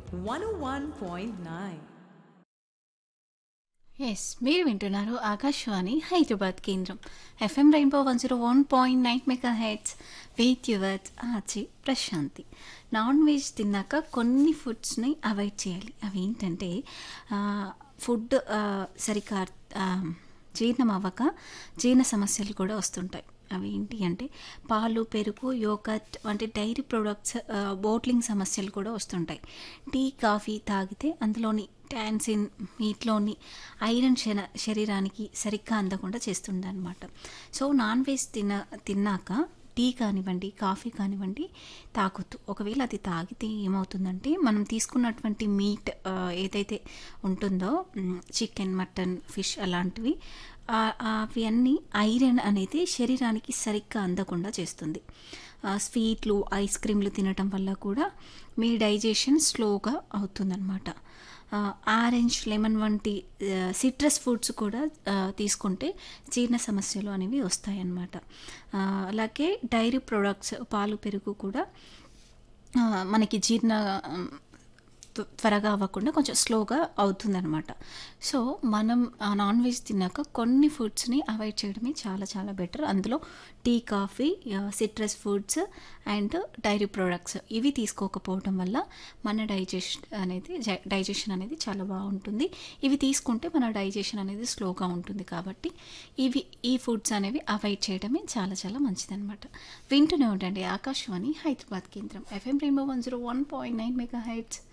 101.9. Yes మీరు వింటున్నారు ఆకాశవాణి హైదరాబాద్ కేంద్రం FM rainbow 101.9 mega heads with your ఆచి ప్రశాంతి. నాన్ వెజ్ తిన్నాక కొన్ని ఫుడ్స్ని అవాయిడ్ చేయాలి. అవి ఏంటంటే ఫుడ్ సరిగ్గా ఆ, జీర్ణం అవ్వక జీర్ణ సమస్యలు కూడా వస్తుంటాయి. అవి ఏంటి అంటే పాలు, పెరుగు, యోగర్ట్ వంటి డైరీ ప్రొడక్ట్స్ బోట్లింగ్ సమస్యలు కూడా వస్తుంటాయి. టీ, కాఫీ తాగితే అందులోని టాన్సిన్, మీట్లోని ఐరన్ శరీరానికి సరిగ్గా అందకుండా చేస్తుందన్నమాట. సో నాన్ వెజ్ తిన్నాక టీ కానివ్వండి, కాఫీ కానివ్వండి తాగొద్దు. ఒకవేళ అది తాగితే ఏమవుతుందంటే మనం తీసుకున్నటువంటి మీట్ ఏదైతే ఉంటుందో చికెన్, మటన్, ఫిష్ అలాంటివి అవి అన్నీ ఐరన్ అనేది శరీరానికి సరిగ్గా అందకుండా చేస్తుంది. స్వీట్లు, ఐస్ క్రీమ్లు తినటం వల్ల కూడా మీ డైజెషన్ స్లోగా అవుతుందన్నమాట. ఆరెంజ్, లెమన్ వంటి సిట్రస్ ఫ్రూట్స్ కూడా తీసుకుంటే జీర్ణ సమస్యలు అనేవి వస్తాయన్నమాట. అలాగే డైరీ ప్రొడక్ట్స్, పాలు, పెరుగు కూడా మనకి జీర్ణ త్వరగా అవ్వకుండా కొంచెం స్లోగా అవుతుందన్నమాట. సో మనం నాన్ వెజ్ తిన్నాక కొన్ని ఫుడ్స్ని అవాయిడ్ చేయడమే చాలా చాలా బెటర్. అందులో tea, coffee, citrus foods and dairy products ఇవి తీసుకోకపోవడం వల్ల మన డైజెషన్ అనేది చాలా బాగుంటుంది. ఇవి తీసుకుంటే మన డైజెషన్ అనేది స్లోగా ఉంటుంది. కాబట్టి ఈ ఫుడ్స్ అనేవి అవాయిడ్ చేయడమే చాలా చాలా మంచిదన్నమాట. వింటూనే ఉండండి ఆకాశవాణి హైదరాబాద్ కేంద్రం ఎఫ్ఎం రెయిన్బో 101.9 మెగా హెడ్స్